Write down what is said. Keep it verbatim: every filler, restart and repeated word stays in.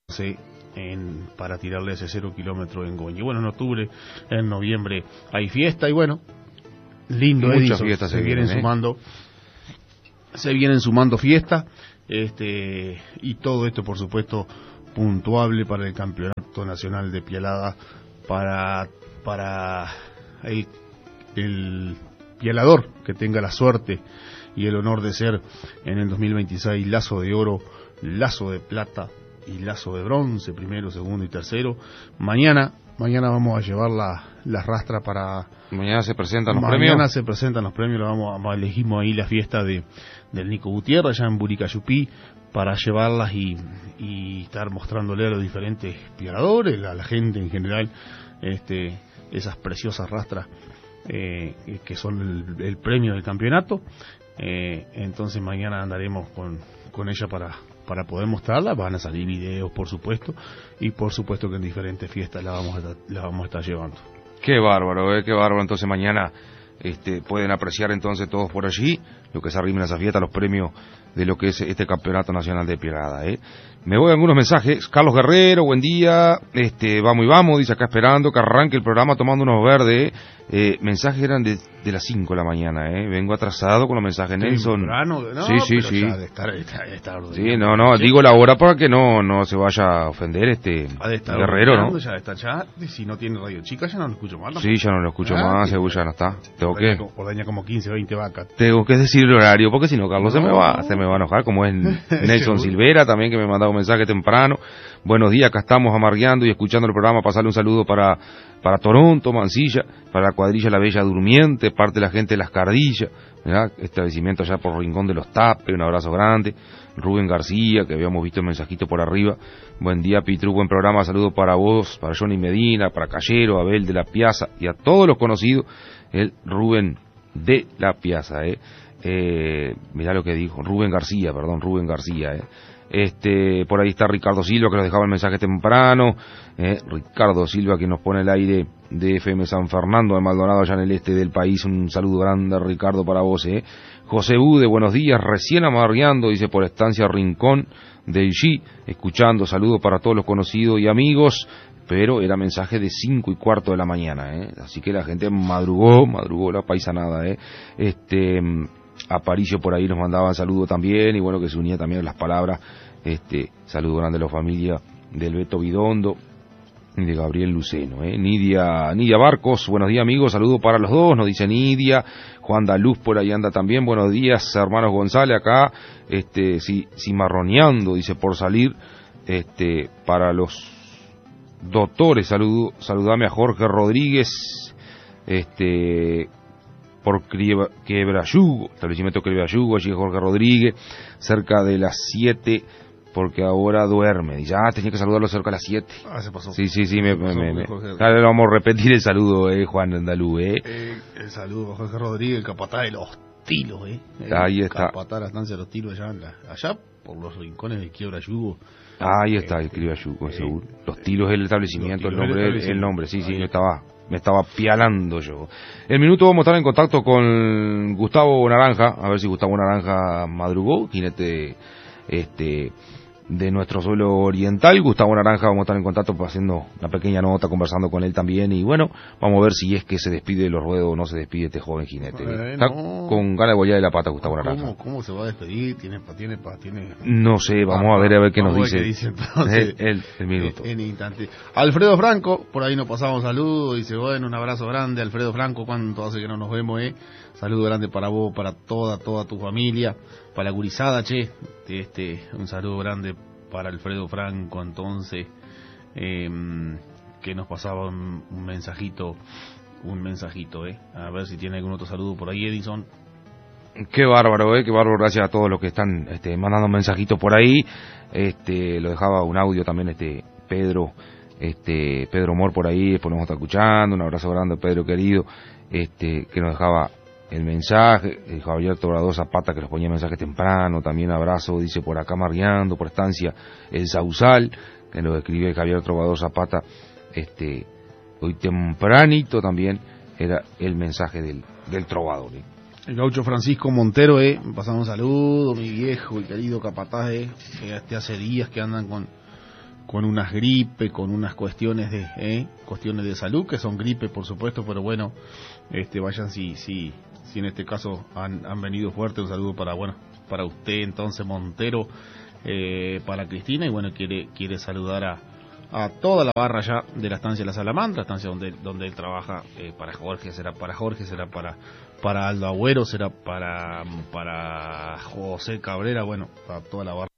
En, para tirarle ese cero kilómetro en Goñi. Bueno, en octubre, en noviembre hay fiesta y bueno, lindo Edison, fiestas se, se vienen, vienen sumando, se vienen sumando fiestas, este y todo esto por supuesto puntuable para el Campeonato Nacional de Pialada, para para el, el pialador que tenga la suerte y el honor de ser en el dos mil veintiséis lazo de oro, lazo de plata y lazo de bronce, primero, segundo y tercero. Mañana, mañana vamos a llevar la, la rastra para... Mañana se presentan los mañana premios. Mañana se presentan los premios, lo vamos a, elegimos ahí la fiesta de del Nico Gutiérrez, allá en Buricayupí, para llevarlas y, y estar mostrándole a los diferentes pialadores, a la gente en general, este esas preciosas rastras eh, que son el, el premio del campeonato. Eh, entonces mañana andaremos con, con ella para... para poder mostrarla. Van a salir videos, por supuesto, y por supuesto que en diferentes fiestas la vamos a, la vamos a estar llevando. Qué bárbaro, eh, qué bárbaro. Entonces mañana este, pueden apreciar entonces todos por allí lo que se arrimen a esa fiesta, los premios de lo que es este Campeonato Nacional de Pialada. Eh. Me voy a algunos mensajes. Carlos Guerrero, buen día. Este, vamos y vamos, dice acá esperando que arranque el programa tomando unos verdes. Eh, mensajes eran de, de las cinco de la mañana, eh. Vengo atrasado con los mensajes, Nelson. Temprano, no, sí, sí, pero sí. Ya de estar, de estar, de estar sí, no, no, digo la hora para que no no se vaya a ofender este de estar Guerrero, ¿no? Ya de estar ya, si no tiene radio chica ya no lo escucho más. ¿No? Sí, ya no lo escucho ah, más, seguro ya no está. Tengo que ordeña como quince, veinte vacas. Tengo que decir el horario porque si no Carlos no. se me va, se me va a enojar, como es Nelson Silvera también, que me mandaba un mensaje temprano. Buenos días, acá estamos amargueando y escuchando el programa. Pasarle un saludo para para Toronto, Mansilla, para la cuadrilla La Bella Durmiente, parte de la gente de Las Cardillas, ¿verdad? Establecimiento allá por Rincón de los Tapes, un abrazo grande. Rubén García, que habíamos visto el mensajito por arriba. Buen día, Pitru, buen programa, saludo para vos, para Johnny Medina, para Callero, Abel de la Piazza y a todos los conocidos, el Rubén de la Piazza, eh. eh mirá lo que dijo, Rubén García, perdón, Rubén García, eh. Este, por ahí está Ricardo Silva, que nos dejaba el mensaje temprano. Eh, Ricardo Silva, que nos pone el aire de F M San Fernando de Maldonado, allá en el este del país. Un saludo grande, Ricardo, para vos. Eh. José Bude, buenos días, recién amargueando, dice, por Estancia Rincón del G, escuchando, saludos para todos los conocidos y amigos. Pero era mensaje de cinco y cuarto de la mañana, eh. Así que la gente madrugó, madrugó la paisanada, eh. Este... Aparicio por ahí nos mandaban saludo también, y bueno, que se unía también a las palabras, este, saludo grande a la familia del Beto Bidondo y de Gabriel Luceno, eh. Nidia, Nidia Barcos, buenos días amigos, saludo para los dos, nos dice Nidia. Juan Daluz por ahí anda también, buenos días hermanos González, acá, este, si, cimarroneando, dice, por salir, este, para los doctores, saludo, saludame a Jorge Rodríguez, este, por Quebrayugo, establecimiento Quebrayugo, allí Jorge Rodríguez, cerca de las siete, porque ahora duerme. Dice, ah, tenía que saludarlo cerca de las siete. Ah, se pasó. Sí, sí, sí, me, me, me, me. Ahora vamos a repetir el saludo, eh, Juan Andalú, eh. eh. El saludo a Jorge Rodríguez, el capataz de los Tilos, eh. El ahí está. Capataz de la estancia de los Tilos, allá, en la, allá por los rincones de Quebrayugo. Ahí está, el Quebrayugo, eh, seguro. Los Tilos es el establecimiento, el nombre, el, el nombre, sí, sí, yo estaba... Me estaba pialando yo. El minuto vamos a estar en contacto con Gustavo Naranja, a ver si Gustavo Naranja madrugó, jinete este de nuestro suelo oriental. Gustavo Naranja, vamos a estar en contacto haciendo una pequeña nota, conversando con él también, y bueno, vamos a ver si es que se despide de los ruedos o no se despide este joven jinete. Eh, Está no. con ganas de bollar de la pata Gustavo Naranja. ¿Cómo, cómo se va a despedir? ¿Tiene, tiene, tiene... No sé, vamos ah, a ver a ver qué nos dice, qué dice entonces, el, el, el minuto. En, en instante. Alfredo Franco, por ahí nos pasamos saludos, dice, bueno, un abrazo grande, Alfredo Franco, cuánto hace que no nos vemos, eh. Saludo grande para vos, para toda, toda tu familia, para la gurizada, che, este, un saludo grande para Alfredo Franco, entonces, eh, que nos pasaba un, un mensajito, un mensajito, eh. A ver si tiene algún otro saludo por ahí, Edison. Qué bárbaro, eh, qué bárbaro, gracias a todos los que están este, mandando mensajitos por ahí. Este, lo dejaba un audio también, este, Pedro, este, Pedro Mor por ahí, después nos está escuchando, un abrazo grande, Pedro querido, este, que nos dejaba el mensaje, el Javier Tobrador Zapata, que nos ponía mensaje temprano, también abrazo, dice, por acá margueando, por estancia El Sausal, que nos escribe Javier Tobrador Zapata, este, hoy tempranito también era el mensaje del, del trovador, ¿eh? El gaucho Francisco Montero, eh, me pasaba un saludo, mi viejo y querido capataz, eh, que este hace días que andan con, con unas gripe, con unas cuestiones de eh, cuestiones de salud, que son gripe por supuesto, pero bueno, este vayan si si si en este caso han, han venido fuerte. Un saludo para bueno para usted entonces Montero, eh, para Cristina, y bueno, quiere quiere saludar a a toda la barra ya de la estancia de la Salamandra, estancia donde donde él trabaja. Eh, para Jorge será para Jorge, será para para Aldo Agüero, será para para José Cabrera, bueno, para toda la barra